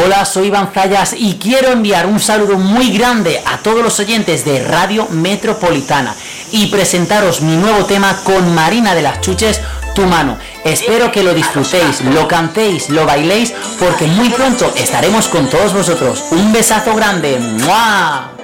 Hola, soy Iván Zayas y quiero enviar un saludo muy grande a todos los oyentes de Radio Metropolitana y presentaros mi nuevo tema con Marina de las Chuches, Tu Mano. Espero que lo disfrutéis, lo cantéis, lo bailéis, porque muy pronto estaremos con todos vosotros. Un besazo grande. ¡Mua!